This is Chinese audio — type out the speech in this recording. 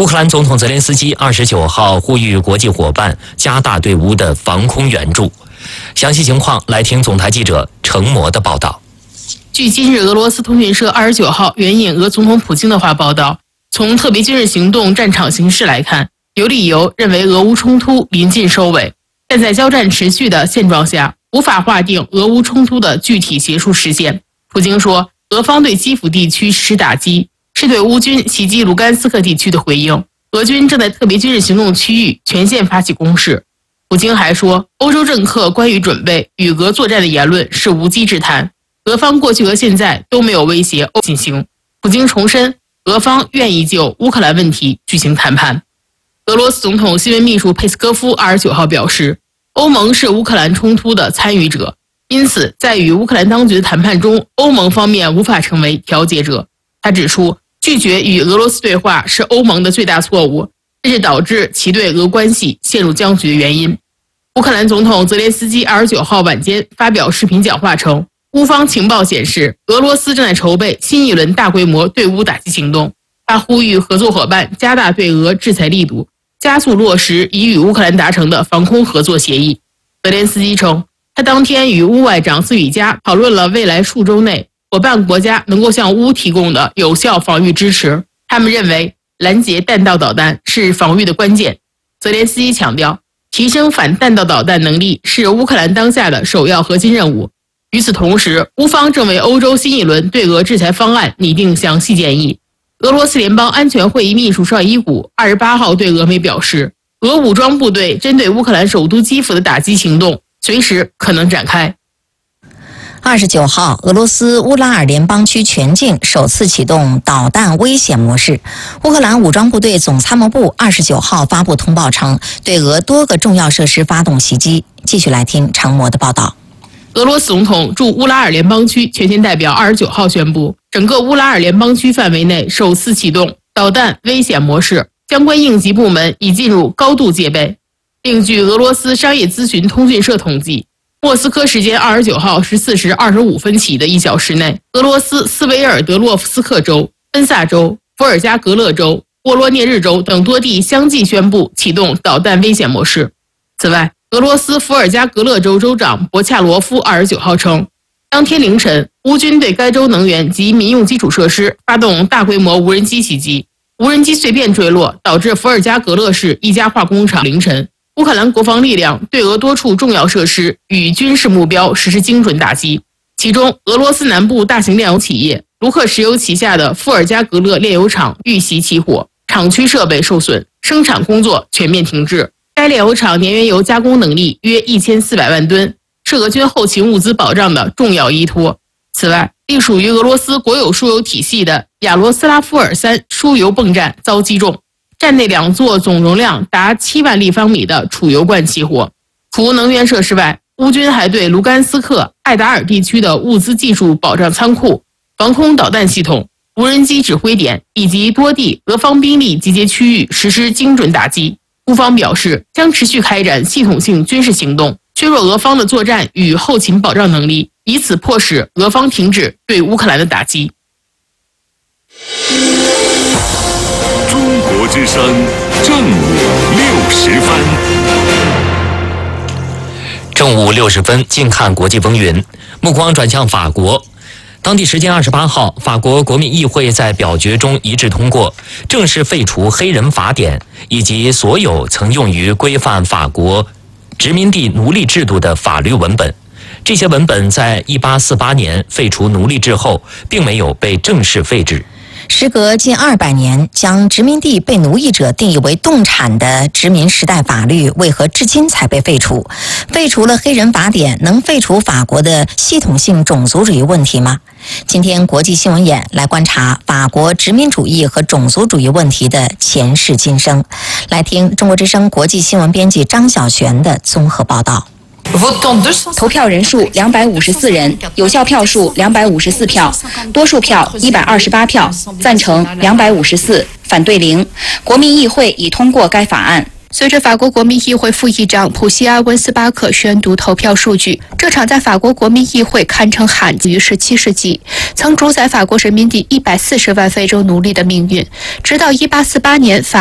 乌克兰总统泽连斯基29号呼吁国际伙伴加大对乌的防空援助。详细情况来听总台记者程模的报道。 据今日俄罗斯通讯社29号援引俄总统普京的话报道，从特别军事行动战场形势来看，有理由认为俄乌冲突临近收尾，但在交战持续的现状下，无法划定俄乌冲突的具体结束时间。普京说，俄方对基辅地区实施打击，是对乌军袭击卢甘斯克地区的回应。俄军正在特别军事行动区域全线发起攻势。普京还说，欧洲政客关于准备与俄作战的言论是无稽之谈，俄方过去和现在都没有威胁欧进行。普京重申，俄方愿意就乌克兰问题举行谈判。俄罗斯总统新闻秘书佩斯科夫29号表示，欧盟是乌克兰冲突的参与者，因此在与乌克兰当局的谈判中，欧盟方面无法成为调解者。他指出，拒绝与俄罗斯对话是欧盟的最大错误，这是导致其对俄关系陷入僵局的原因。乌克兰总统泽连斯基29号晚间发表视频讲话称，乌方情报显示，俄罗斯正在筹备新一轮大规模对乌打击行动。他呼吁合作伙伴加大对俄制裁力度，加速落实已与乌克兰达成的防空合作协议。泽连斯基称，他当天与乌外长斯吕加讨论了未来数周内伙伴国家能够向乌提供的有效防御支持。他们认为拦截弹道导弹是防御的关键。泽连斯基强调，提升反弹道导弹能力是乌克兰当下的首要核心任务。与此同时，乌方正为欧洲新一轮对俄制裁方案拟定详细建议。俄罗斯联邦安全会议秘书绍伊古28号对俄媒表示，俄武装部队针对乌克兰首都基辅的打击行动随时可能展开。 29号，俄罗斯乌拉尔联邦区全境首次启动导弹危险模式。乌克兰武装部队总参谋部29号发布通报称，对俄多个重要设施发动袭击。继续来听程模的报道。 俄罗斯总统驻乌拉尔联邦区前线代表29号宣布，整个乌拉尔联邦区范围内首次启动导弹危险模式，相关应急部门已进入高度戒备。另据俄罗斯商业咨询通讯社统计，莫斯科时间29号14时25分起的1小时内，俄罗斯斯维尔德洛夫斯克州、恩萨州、伏尔加格勒州、沃罗涅日州等多地相继宣布启动导弹危险模式。此外，俄罗斯伏尔加格勒州州长博恰罗夫29号称，当天凌晨，乌军对该州能源及民用基础设施发动大规模无人机袭击，无人机碎片坠落，导致伏尔加格勒市一家化工厂凌晨。乌克兰国防力量对俄多处重要设施与军事目标实施精准打击，其中俄罗斯南部大型炼油企业卢克石油旗下的伏尔加格勒炼油厂遇袭起火，厂区设备受损，生产工作全面停滞。该炼油厂年原油加工能力约1400万吨，是俄军后勤物资保障的重要依托。此外，隶属于俄罗斯国有输油体系的亚罗斯拉夫尔3输油泵站遭击中，站内2座总容量达7万立方米的储油罐起火。除能源设施外，乌军还对卢甘斯克、艾达尔地区的物资技术保障仓库、防空导弹系统、无人机指挥点以及多地俄方兵力集结区域实施精准打击。乌方表示，将持续开展系统性军事行动，削弱俄方的作战与后勤保障能力，以此迫使俄方停止对乌克兰的打击。 中国之声正午60分。 正午60分，近看国际风云，目光转向法国。当地时间28号，法国国民议会在表决中一致通过，正式废除黑人法典以及所有曾用于规范法国殖民地奴隶制度的法律文本。这些文本在1848年废除奴隶制后，并没有被正式废止。 时隔近200年，将殖民地被奴役者定义为动产的殖民时代法律，为何至今才被废除？废除了黑人法典，能废除法国的系统性种族主义问题吗？今天国际新闻眼来观察法国殖民主义和种族主义问题的前世今生。来听中国之声国际新闻编辑张晓璇的综合报道。 投票人数254人，有效票数254票，多数票128票，赞成254，反对0。国民议会已通过该法案。 随着法国国民议会副议长普西阿温斯巴克宣读投票数据，这场在法国国民议会堪称罕见于17世纪，曾主宰法国殖民地140万非洲奴隶的命运。直到1848年，法